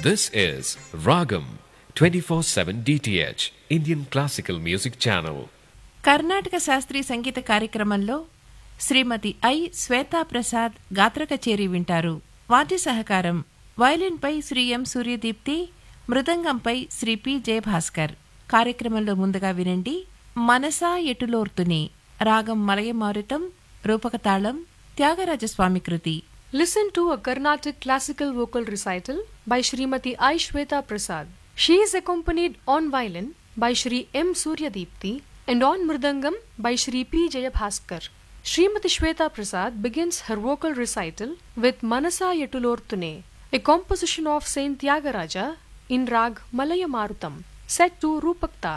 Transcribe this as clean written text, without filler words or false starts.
This is Ragam 24/7 DTH Indian Classical Music Channel. Karnataka శాస్త్రీయ సంగీత కార్యక్రమంలో శ్రీమతి I Shweta Prasad గాత్ర కచేరీ వింటారు. వాద్య సహకారం వయలిన్పై శ్రీ ఎం సూర్యదీప్తి, మృదంగంపై శ్రీ పి జయభాస్కర్. కార్యక్రమంలో ముందుగా వినండి మనసా ఎటులోర్తుని, రాగం మలయమారుతం, రూపకతాళం, త్యాగరాజస్వామి కృతి. Listen to a Carnatic classical vocal recital by Srimati I. Shweta Prasad. She is accompanied on violin by Shri M. Suryadipti and on mridangam by Shri P. Jayabhaskar. Srimati Shweta Prasad begins her vocal recital with Manasa Yetulortune, a composition of Saint Tyagaraja in Rag Malaya Marutam, set to Rupaktal.